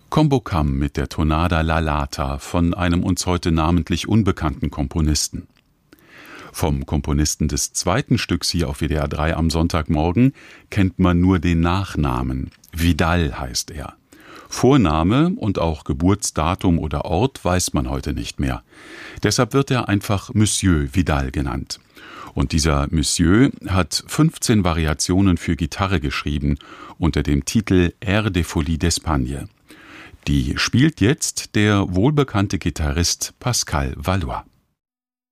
Combo Cam mit der Tonada Lalata von einem uns heute namentlich unbekannten Komponisten. Vom Komponisten des zweiten Stücks hier auf WDR 3 am Sonntagmorgen kennt man nur den Nachnamen. Vidal heißt er. Vorname und auch Geburtsdatum oder Ort weiß man heute nicht mehr. Deshalb wird er einfach Monsieur Vidal genannt. Und dieser Monsieur hat 15 Variationen für Gitarre geschrieben unter dem Titel Air de Folie d'Espagne. Die spielt jetzt der wohlbekannte Gitarrist Pascal Valois.